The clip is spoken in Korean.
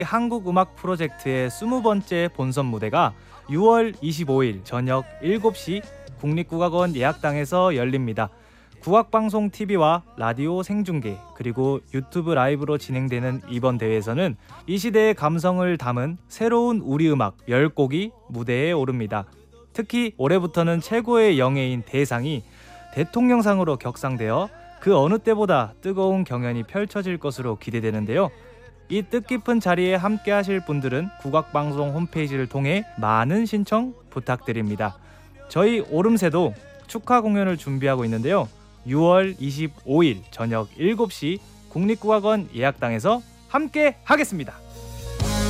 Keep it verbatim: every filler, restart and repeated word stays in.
한국음악 프로젝트의 스무 번째 본선 무대가 유월 이십오일 저녁 일곱 시 국립국악원 예약당에서 열립니다. 국악방송 티비와 라디오 생중계 그리고 유튜브 라이브로 진행되는 이번 대회에서는 이 시대의 감성을 담은 새로운 우리음악 열 곡이 무대에 오릅니다. 특히 올해부터는 최고의 영예인 대상이 대통령상으로 격상되어 그 어느 때보다 뜨거운 경연이 펼쳐질 것으로 기대되는데요. 이 뜻깊은 자리에 함께 하실 분들은 국악방송 홈페이지를 통해 많은 신청 부탁드립니다. 저희 오름세도 축하 공연을 준비하고 있는데요. 유월 이십오일 저녁 일곱 시 국립국악원 예약당에서 함께 하겠습니다.